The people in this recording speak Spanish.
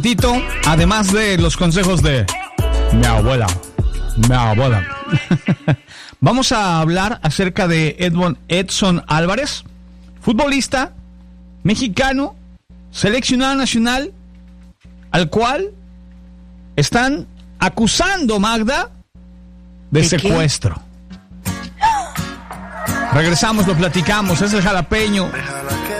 Tito, además de los consejos de mi abuela. Vamos a hablar acerca de Edson Álvarez, futbolista mexicano, seleccionado nacional, al cual están acusando, Magda, de secuestro. Regresamos, lo platicamos, es el jalapeño.